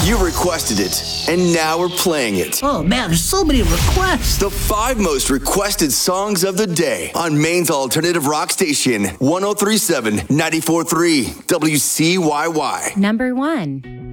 You requested it, and now we're playing it. Oh man, there's so many requests. The 5 most requested songs of the day on Maine's alternative rock station, 1037 94.3 WCYY. Number 1.